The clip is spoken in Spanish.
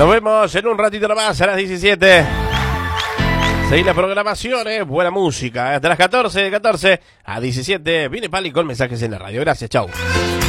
Nos vemos en un ratito nomás a las 17. Seguí la programación, buena música. Hasta las 14 a 17. Viene Pali con mensajes en la radio. Gracias, chau.